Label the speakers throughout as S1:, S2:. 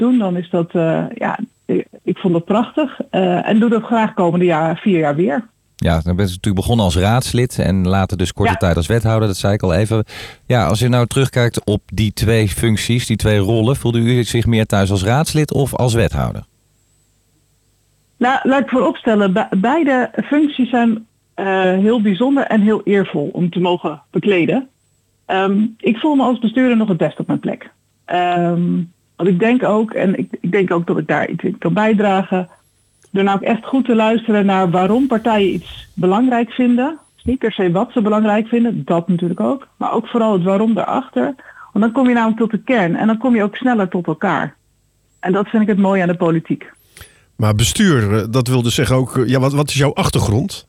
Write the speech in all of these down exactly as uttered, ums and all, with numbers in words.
S1: doen, dan is dat, uh, ja, ik, ik vond dat prachtig. Uh, en doe dat graag komende jaar, vier jaar weer.
S2: Ja, dan bent u natuurlijk begonnen als raadslid en later dus korte ja. tijd als wethouder. Dat zei ik al even. Ja, als u nou terugkijkt op die twee functies, die twee rollen, voelde u zich meer thuis als raadslid of als wethouder?
S1: Nou, laat ik vooropstellen, be- beide functies zijn uh, heel bijzonder en heel eervol om te mogen bekleden. Um, ik voel me als bestuurder nog het best op mijn plek. Um, want ik denk ook, en ik, ik denk ook dat ik daar iets in kan bijdragen, door nou ook echt goed te luisteren naar waarom partijen iets belangrijk vinden. Dus niet per se wat ze belangrijk vinden, dat natuurlijk ook. Maar ook vooral het waarom daarachter. Want dan kom je namelijk tot de kern en dan kom je ook sneller tot elkaar. En dat vind ik het mooie aan de politiek.
S3: Maar bestuur, dat wil dus zeggen ook, ja, wat, wat is jouw achtergrond?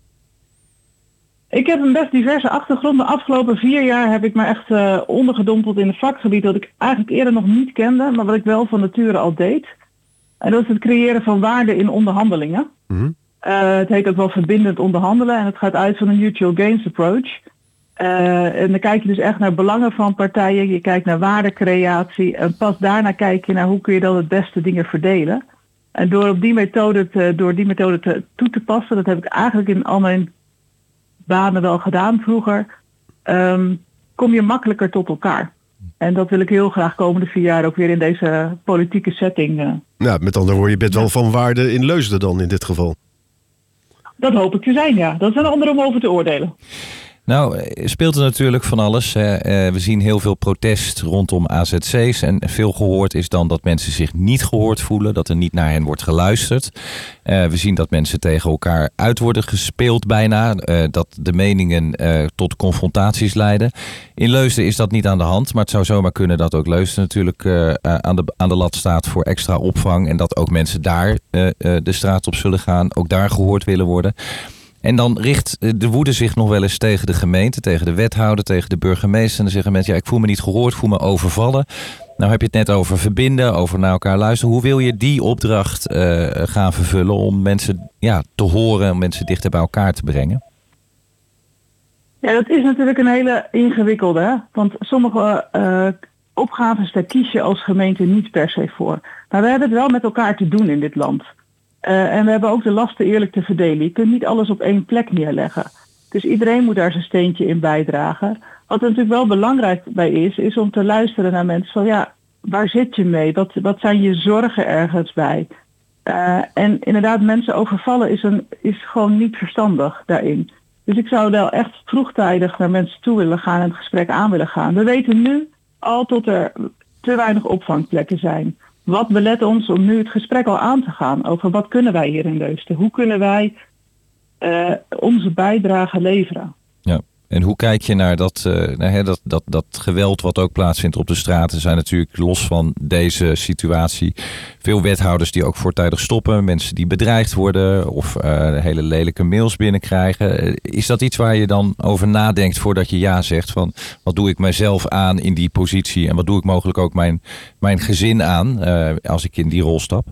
S1: Ik heb een best diverse achtergrond. De afgelopen vier jaar heb ik me echt uh, ondergedompeld in een vakgebied dat ik eigenlijk eerder nog niet kende, maar wat ik wel van nature al deed. En dat is het creëren van waarde in onderhandelingen. Mm-hmm. Uh, het heet ook wel verbindend onderhandelen en het gaat uit van een mutual gains approach. Uh, en dan kijk je dus echt naar belangen van partijen, je kijkt naar waardecreatie en pas daarna kijk je naar hoe kun je dan het beste dingen verdelen. En door op die methode te, door die methode te, toe te passen, dat heb ik eigenlijk in al mijn banen wel gedaan vroeger, um, kom je makkelijker tot elkaar. En dat wil ik heel graag komende vier jaar ook weer in deze politieke setting. Uh.
S3: Nou, met andere woorden, je bent wel van waarde in Leusden dan in dit geval.
S1: Dat hoop ik te zijn, ja. Dat is een ander om over te oordelen.
S2: Nou, speelt er natuurlijk van alles. Hè. We zien heel veel protest rondom A Z C's. En veel gehoord is dan dat mensen zich niet gehoord voelen. Dat er niet naar hen wordt geluisterd. Uh, we zien dat mensen tegen elkaar uit worden gespeeld bijna. Uh, dat de meningen uh, tot confrontaties leiden. In Leusden is dat niet aan de hand. Maar het zou zomaar kunnen dat ook Leusden natuurlijk uh, aan, de, aan de lat staat voor extra opvang. En dat ook mensen daar uh, uh, de straat op zullen gaan. Ook daar gehoord willen worden. En dan richt de woede zich nog wel eens tegen de gemeente, tegen de wethouder, tegen de burgemeester. En dan zeggen mensen, ja, ik voel me niet gehoord, ik voel me overvallen. Nou heb je het net over verbinden, over naar elkaar luisteren. Hoe wil je die opdracht uh, gaan vervullen om mensen ja, te horen, om mensen dichter bij elkaar te brengen?
S1: Ja, dat is natuurlijk een hele ingewikkelde. Hè? Want sommige uh, opgaves, daar kies je als gemeente niet per se voor. Maar we hebben het wel met elkaar te doen in dit land. Uh, en we hebben ook de lasten eerlijk te verdelen. Je kunt niet alles op één plek neerleggen. Dus iedereen moet daar zijn steentje in bijdragen. Wat er natuurlijk wel belangrijk bij is, is om te luisteren naar mensen van ja, waar zit je mee? Wat, wat zijn je zorgen ergens bij? Uh, en inderdaad, mensen overvallen is, een, is gewoon niet verstandig daarin. Dus ik zou wel echt vroegtijdig naar mensen toe willen gaan en het gesprek aan willen gaan. We weten nu al tot er te weinig opvangplekken zijn. Wat belet ons om nu het gesprek al aan te gaan over wat kunnen wij hier in Leusden? Hoe kunnen wij uh, onze bijdrage leveren?
S2: Ja. En hoe kijk je naar dat, uh, naar, hè, dat, dat, dat geweld wat ook plaatsvindt op de straten? Er zijn natuurlijk los van deze situatie veel wethouders die ook voortijdig stoppen. Mensen die bedreigd worden of uh, hele lelijke mails binnenkrijgen. Is dat iets waar je dan over nadenkt voordat je ja zegt? Van wat doe ik mijzelf aan in die positie? En wat doe ik mogelijk ook mijn, mijn gezin aan uh, als ik in die rol stap?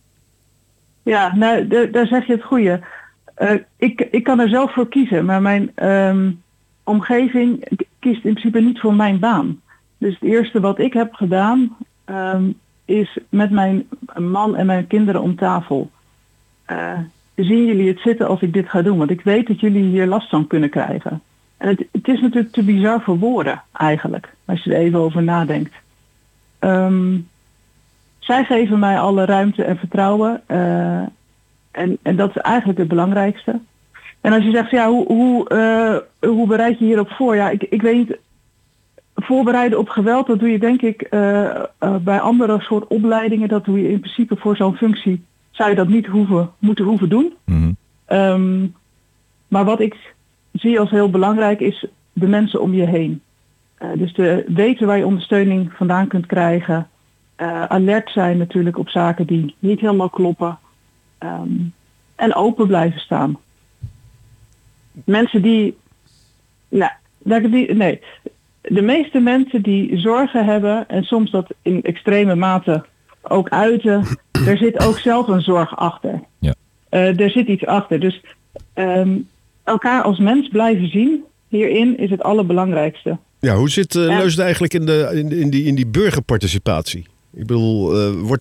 S1: Ja, nou, d- daar zeg je het goede. Uh, ik, ik kan er zelf voor kiezen, maar mijn um, omgeving kiest in principe niet voor mijn baan. Dus het eerste wat ik heb gedaan um, is met mijn man en mijn kinderen om tafel. Uh, zien jullie het zitten als ik dit ga doen? Want ik weet dat jullie hier last van kunnen krijgen. En het, het is natuurlijk te bizar voor woorden eigenlijk, als je er even over nadenkt. Um, zij geven mij alle ruimte en vertrouwen. Uh, En, en dat is eigenlijk het belangrijkste. En als je zegt, ja, hoe, hoe, uh, hoe bereid je hierop voor? Ja, ik, ik weet niet. Voorbereiden op geweld, dat doe je denk ik uh, uh, bij andere soort opleidingen. Dat doe je in principe voor zo'n functie. Zou je dat niet hoeven, moeten hoeven doen.
S2: Mm-hmm.
S1: Um, maar wat ik zie als heel belangrijk is de mensen om je heen. Uh, dus de, weten waar je ondersteuning vandaan kunt krijgen. Uh, alert zijn natuurlijk op zaken die niet helemaal kloppen. Um, en open blijven staan. Mensen die, nou, die, nee, de meeste mensen die zorgen hebben en soms dat in extreme mate ook uiten, er zit ook zelf een zorg achter.
S2: Ja.
S1: Uh, er zit iets achter. Dus um, elkaar als mens blijven zien, hierin is het allerbelangrijkste.
S3: Ja, hoe zit uh, Leusden eigenlijk in, de, in, in, die, in die burgerparticipatie? Ik bedoel, uh, wordt